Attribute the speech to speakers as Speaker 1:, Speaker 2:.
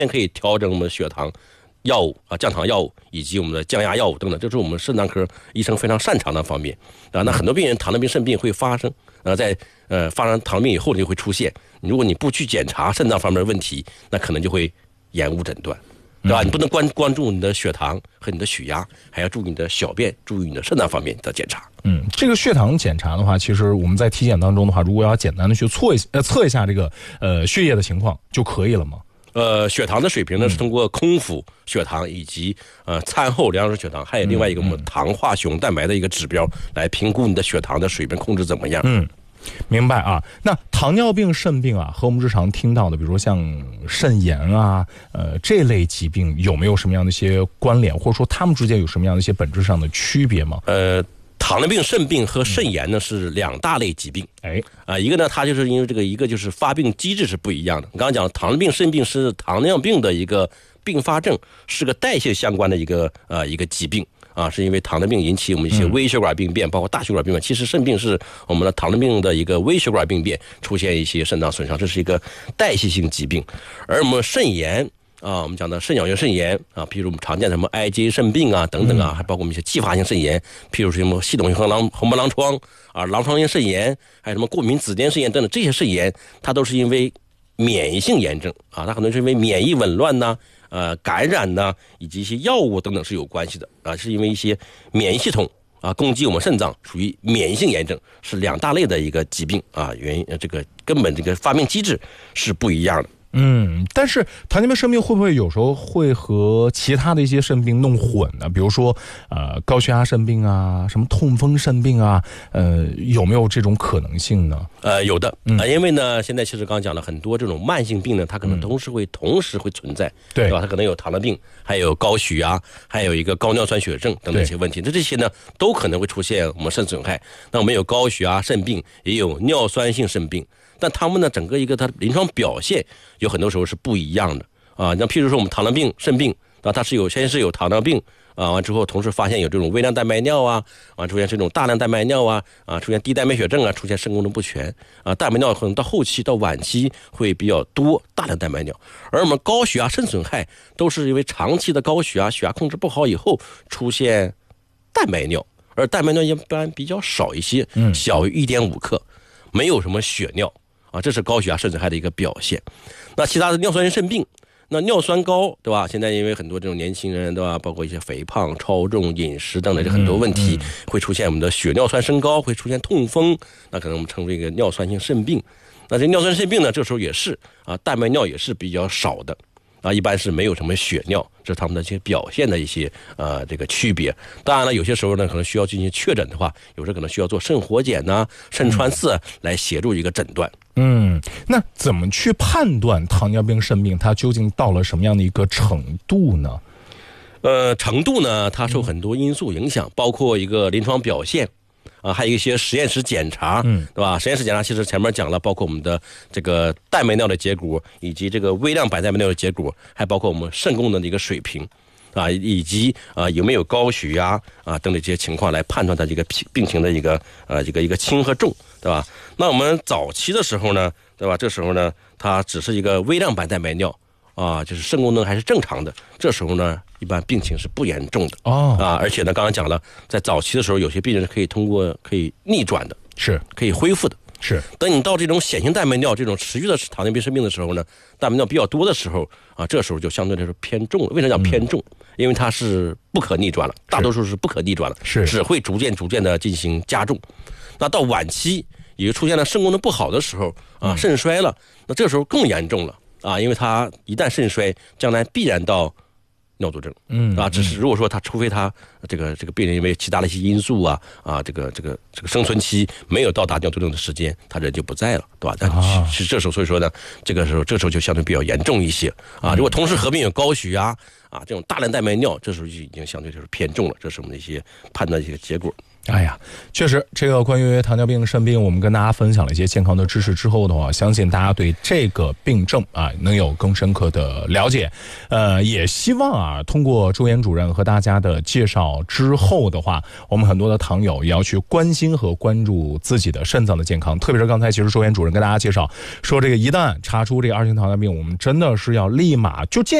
Speaker 1: 可以调整我们的血糖药物啊、降糖药物以及我们的降压药物等等，这是我们肾脏科医生非常擅长的方面啊。那很多病人糖尿病、肾病会发生在发生糖尿病以后就会出现。如果你不去检查肾脏方面的问题，那可能就会延误诊断。对吧？你不能关注你的血糖和你的血压，还要注意你的小便，注意你的肾脏方面的检查。
Speaker 2: 这个血糖检查的话，其实我们在体检当中的话，如果要简单的去测一下这个血液的情况就可以了吗？
Speaker 1: 血糖的水平呢是通过空腹血糖以及餐后量血糖，还有另外一个我们糖化血红蛋白的一个指标来评估你的血糖的水平控制怎么样。
Speaker 2: 明白啊。那糖尿病、肾病啊，和我们日常听到的，比如说像肾炎啊，这类疾病有没有什么样的一些关联，或者说它们之间有什么样的一些本质上的区别吗？
Speaker 1: 糖尿病、肾病和肾炎呢是两大类疾病。一个呢，它就是因为这个一个就是发病机制是不一样的。我刚刚讲糖尿病、肾病是糖尿病的一个并发症，是个代谢相关的一个疾病。是因为糖尿病引起我们一些微血管病变，包括大血管病变。其实肾病是我们的糖尿病的一个微血管病变，出现一些肾脏损伤，这是一个代谢性疾病。而我们肾炎我们讲的肾小球肾炎譬如我们常见的什么 IgA 肾病等等还包括我们一些继发性肾炎，譬如什么系统性红斑狼疮狼疮性肾炎，还有什么过敏紫癜肾炎等等，这些肾炎它都是因为免疫性炎症它可能是因为免疫紊乱感染以及一些药物等等是有关系的是因为一些免疫系统攻击我们肾脏，属于免疫性炎症，是两大类的一个疾病原因这个根本这个发病机制是不一样的。
Speaker 2: 但是糖尿病肾病会不会有时候会和其他的一些肾病弄混呢？比如说高血压肾病什么痛风肾病有没有这种可能性呢？
Speaker 1: 有的因为呢现在其实刚讲了很多这种慢性病呢，它可能同时会存在，对吧？它可能有糖尿病，还有高血压，还有一个高尿酸血症等等一些问题。这些呢都可能会出现我们肾损害。那我们有高血压肾病，也有尿酸性肾病。但他们呢，整个一个它的临床表现有很多时候是不一样的那譬如说我们糖尿病、肾病它是先是有糖尿病完之后，同时发现有这种微量蛋白尿出现这种大量蛋白尿出现低蛋白血症出现肾功能不全蛋白尿可能到后期到晚期会比较多大量蛋白尿。而我们高血压肾损害都是因为长期的高血压，血压控制不好以后出现蛋白尿，而蛋白尿一般比较少一些，小于1.5克，没有什么血尿这是高血压肾损害的一个表现。那其他的尿酸性肾病，那尿酸高，对吧？现在因为很多这种年轻人，对吧？包括一些肥胖、超重、饮食等等这很多问题，会出现我们的血尿酸升高，会出现痛风，那可能我们称为一个尿酸性肾病。那这尿酸肾病呢，这时候也是蛋白尿也是比较少的一般是没有什么血尿，这是他们的一些表现的一些这个区别。当然了，有些时候呢，可能需要进行确诊的话，有时候可能需要做肾活检肾穿刺来协助一个诊断。
Speaker 2: 那怎么去判断糖尿病、肾病它究竟到了什么样的一个程度呢？
Speaker 1: 程度呢，它受很多因素影响，包括一个临床表现还有一些实验室检查，对吧？实验室检查其实前面讲了，包括我们的这个蛋白尿的结果，以及这个微量白蛋白尿的结果，还包括我们肾功能的一个水平以及有没有高血压等等这些情况来判断它这个病情的一个轻和重，对吧？那我们早期的时候呢，对吧？这时候呢，它只是一个微量白蛋白尿就是肾功能还是正常的，这时候呢，一般病情是不严重的而且呢，刚刚讲了，在早期的时候，有些病人可以逆转的，
Speaker 2: 是可
Speaker 1: 以恢复的。
Speaker 2: 是，
Speaker 1: 等你到这种显性蛋白尿这种持续的糖尿病肾病的时候呢，蛋白尿比较多的时候这时候就相对来说偏重了。为什么讲偏重？因为它是不可逆转了，大多数是不可逆转了，只会逐渐的进行加重。那到晚期也就出现了肾功能不好的时候肾衰了，那这时候更严重了因为它一旦肾衰，将来必然到尿毒症只是如果说除非他这个病人因为其他的一些因素这个生存期没有到达尿毒症的时间，他人就不在了，对吧？但是这时候所以说呢，这时候就相对比较严重一些如果同时合并有高血压这种大量蛋白尿，这时候就已经相对就是偏重了，这是我们的一些判断的一些结果。
Speaker 2: 哎呀，确实，这个关于糖尿病、肾病，我们跟大家分享了一些健康的知识之后的话，相信大家对这个病症啊能有更深刻的了解。也希望啊，通过周岩主任和大家的介绍之后的话，我们很多的糖友也要去关心和关注自己的肾脏的健康。特别是刚才其实周岩主任跟大家介绍说，这个一旦查出这个2型糖尿病，我们真的是要立马就